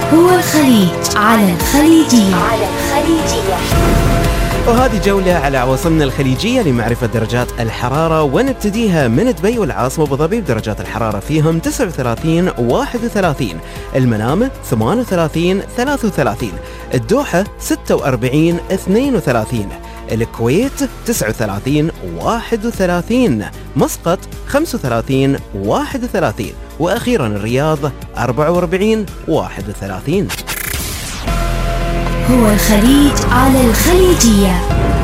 هو الخليج على الخليجية. وهذه جولة على عواصمنا الخليجية لمعرفة درجات الحرارة، ونبتديها من دبي والعاصمة أبو ظبي بدرجات الحرارة فيهم 39 31، المنامة 38 33، الدوحة 46 32، الكويت 39 31، مسقط 35 31، وأخيرا الرياض 44 31. هو الخليج على الخليجية.